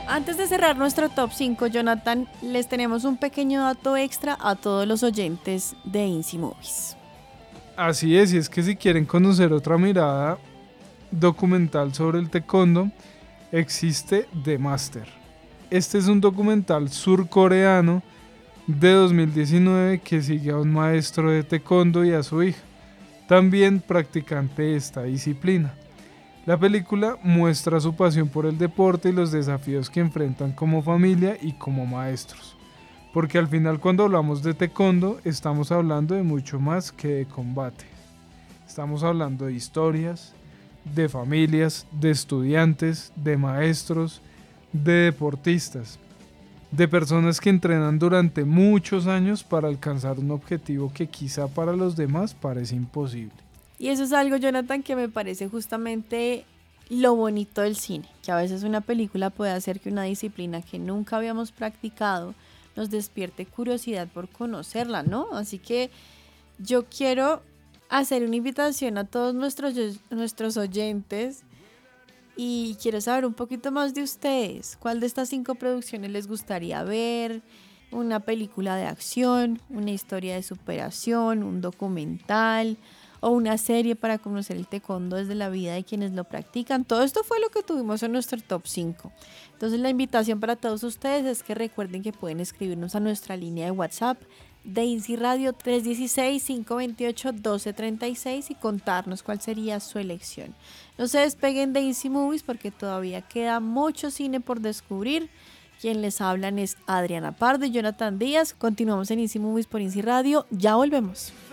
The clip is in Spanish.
Antes de cerrar nuestro top 5, Jonathan, les tenemos un pequeño dato extra a todos los oyentes de Inci Movies. Así es, y es que si quieren conocer otra mirada documental sobre el taekwondo, existe The Master. Este es un documental surcoreano de 2019 que sigue a un maestro de taekwondo y a su hija, también practicante de esta disciplina. La película muestra su pasión por el deporte y los desafíos que enfrentan como familia y como maestros. Porque al final cuando hablamos de taekwondo estamos hablando de mucho más que de combate. Estamos hablando de historias, de familias, de estudiantes, de maestros, de deportistas, de personas que entrenan durante muchos años para alcanzar un objetivo que quizá para los demás parece imposible. Y eso es algo, Jonathan, que me parece justamente lo bonito del cine, que a veces una película puede hacer que una disciplina que nunca habíamos practicado nos despierte curiosidad por conocerla, ¿no? Así que yo quiero hacer una invitación a todos nuestros oyentes y quiero saber un poquito más de ustedes. ¿Cuál de estas 5 producciones les gustaría ver? ¿Una película de acción, una historia de superación, un documental o una serie para conocer el taekwondo desde la vida de quienes lo practican? Todo esto fue lo que tuvimos en nuestro top 5. Entonces la invitación para todos ustedes es que recuerden que pueden escribirnos a nuestra línea de WhatsApp de INCI Radio 316-528-1236 y contarnos cuál sería su elección. No se despeguen de INCI Movies porque todavía queda mucho cine por descubrir. Quien les hablan es Adriana Pardo y Jonathan Díaz. Continuamos en INCI Movies por INCI Radio. Ya volvemos.